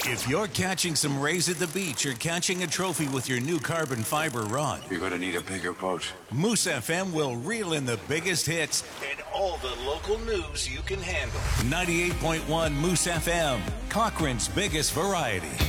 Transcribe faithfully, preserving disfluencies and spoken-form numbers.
If you're catching some rays at the beach or catching a trophy with your new carbon fiber rod, you're going to need a bigger boat. Moose F M will reel in the biggest hits and all the local news you can handle. ninety-eight point one Moose F M, Cochrane's biggest variety.